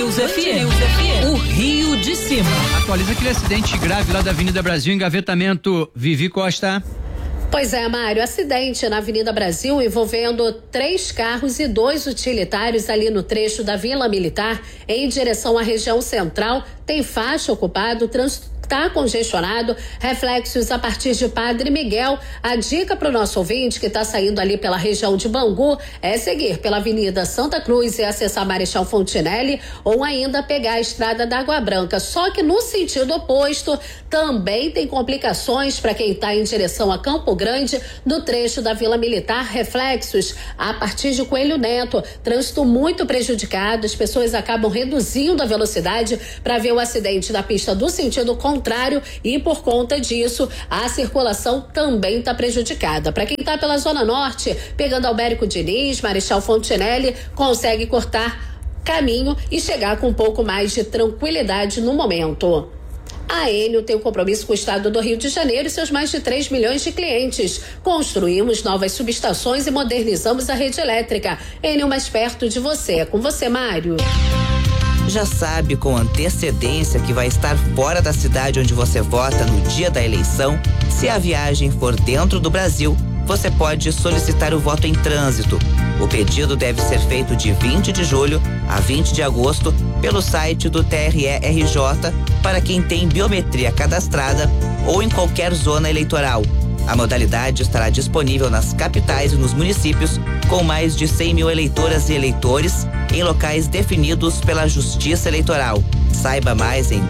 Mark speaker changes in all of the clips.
Speaker 1: News FM. O Rio de Cima.
Speaker 2: Atualiza aquele acidente grave lá da Avenida Brasil, engavetamento. Vivi Costa.
Speaker 3: Pois é, Mário, acidente na Avenida Brasil envolvendo 3 carros e 2 utilitários ali no trecho da Vila Militar em direção à região central. Tem faixa ocupada, o trânsito está congestionado, reflexos a partir de Padre Miguel. A dica para o nosso ouvinte que está saindo ali pela região de Bangu é seguir pela Avenida Santa Cruz e acessar Marechal Fontinelli ou ainda pegar a Estrada da Água Branca. Só que no sentido oposto também tem complicações para quem está em direção a Campo Grande no trecho da Vila Militar, reflexos a partir de Coelho Neto. Trânsito muito prejudicado, as pessoas acabam reduzindo a velocidade para ver o acidente da pista do sentido contrário e por conta disso a circulação também está prejudicada. Para quem está pela Zona Norte, pegando Albérico Diniz, Marechal Fontinelli, consegue cortar caminho e chegar com um pouco mais de tranquilidade no momento. A Enel tem um compromisso com o estado do Rio de Janeiro e seus mais de 3 milhões de clientes. Construímos novas subestações e modernizamos a rede elétrica. Enel mais perto de você. É com você, Mário.
Speaker 4: Já sabe com antecedência que vai estar fora da cidade onde você vota no dia da eleição? Se a viagem for dentro do Brasil, você pode solicitar o voto em trânsito. O pedido deve ser feito de 20 de julho a 20 de agosto pelo site do TRE-RJ para quem tem biometria cadastrada ou em qualquer zona eleitoral. A modalidade estará disponível nas capitais e nos municípios com mais de 100 mil eleitoras e eleitores em locais definidos pela Justiça Eleitoral. Saiba mais em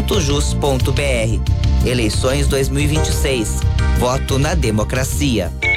Speaker 4: www.tre-rj.jus.br. Eleições 2026. Voto na democracia.